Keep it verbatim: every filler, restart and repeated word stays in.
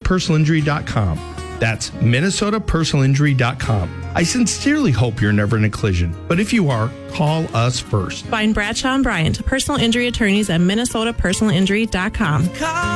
personal injury dot com. That's Minnesota personal injury dot com. I sincerely hope you're never in a collision, but if you are, call us first. Find Bradshaw and Bryant, personal injury attorneys at Minnesota personal injury dot com.